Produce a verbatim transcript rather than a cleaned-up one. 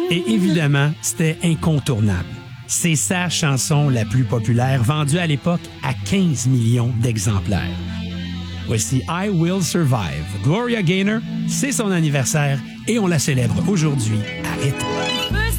Et évidemment, c'était incontournable. C'est sa chanson la plus populaire, vendue à l'époque à quinze millions d'exemplaires. Voici I Will Survive. Gloria Gaynor, c'est son anniversaire et on la célèbre aujourd'hui à Rythme.